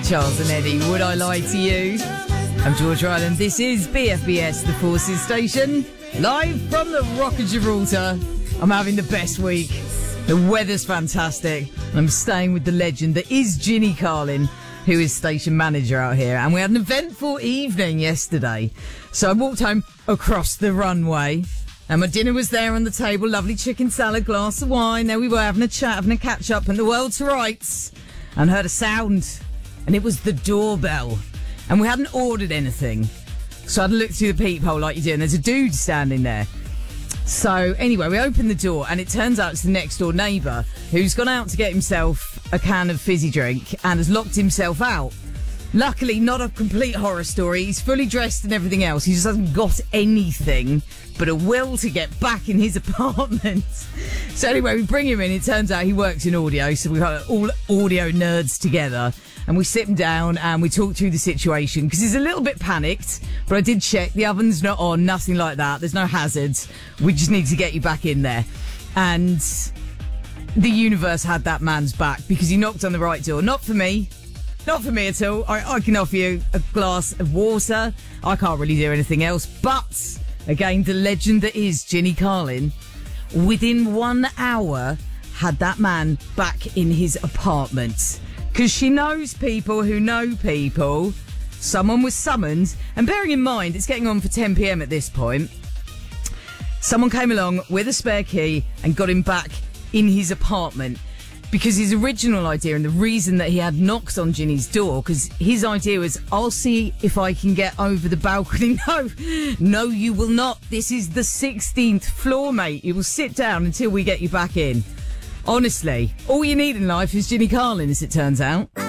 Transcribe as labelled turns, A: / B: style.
A: Charles and Eddie, Would I Lie to You? I'm George Ryland. This is BFBS, the Forces Station, live from the Rock of Gibraltar. I'm having the best week. The weather's fantastic. I'm staying with the legend that is Ginny Carlin, who is station manager out here. And we had an eventful evening yesterday. So I walked home across the runway. And my dinner was there on the table. Lovely chicken salad, glass of wine. There we were having a chat, having a catch up, and the world to rights. And heard a sound. And it was the doorbell. And we hadn't ordered anything. So I had to look through the peephole like you do. And there's a dude standing there. So anyway, we opened the door. And it turns out it's the next door neighbour who's gone out to get himself a can of fizzy drink and has locked himself out. Luckily, not a complete horror story. He's fully dressed and everything else. He just hasn't got anything but a will to get back in his apartment. So anyway, we bring him in. It turns out he works in audio, so we've got all audio nerds together. And we sit him down and we talk through the situation because he's a little bit panicked. But I did check. The oven's not on, nothing like that. There's no hazards. We just need to get you back in there. And the universe had that man's back because he knocked on the right door. Not for me. Not for me at all. I can offer you a glass of water. I can't really do anything else. But, again, the legend that is Ginny Carlin, within 1 hour, had that man back in his apartment. Because she knows people who know people. Someone was summoned. And bearing in mind, it's getting on for 10 p.m. at this point. Someone came along with a spare key and got him back in his apartment. Because his original idea and the reason that he had knocked on Ginny's door, because his idea was, I'll see if I can get over the balcony. No, you will not. This is the 16th floor, mate. You will sit down until we get you back in. Honestly, all you need in life is Ginny Carlin, as it turns out.